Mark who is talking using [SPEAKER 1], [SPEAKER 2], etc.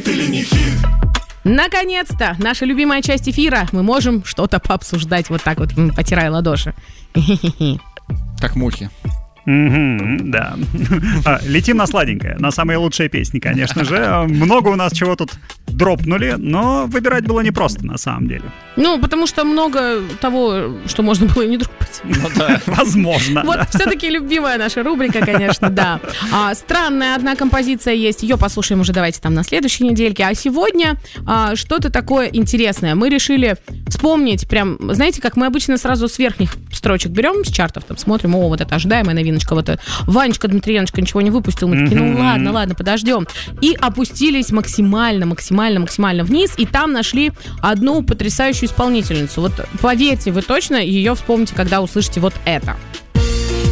[SPEAKER 1] или не хит.
[SPEAKER 2] Наконец-то! Наша любимая часть эфира. Мы можем что-то пообсуждать вот так вот, потирая ладоши.
[SPEAKER 3] Как мухи.
[SPEAKER 4] Да. Летим на сладенькое, на самые лучшие песни, конечно же. Много у нас чего тут дропнули, но выбирать было непросто на самом деле.
[SPEAKER 2] Ну, потому что много того, что можно было и не дропать.
[SPEAKER 3] Ну да.
[SPEAKER 4] Возможно.
[SPEAKER 2] Вот все-таки любимая наша рубрика, конечно, да. Странная одна композиция есть, ее послушаем уже давайте там на следующей недельке. А сегодня что-то такое интересное. Мы решили вспомнить прям, знаете, как мы обычно сразу с верхних строчек берем, с чартов, там смотрим, вот это ожидаемая новиночка, вот это. Ванечка Дмитриенко ничего не выпустил, мы такие, ну ладно, подождем. И опустились максимально вниз, и там нашли одну потрясающую исполнительницу. Вот поверьте, вы точно ее вспомните, когда услышите вот это.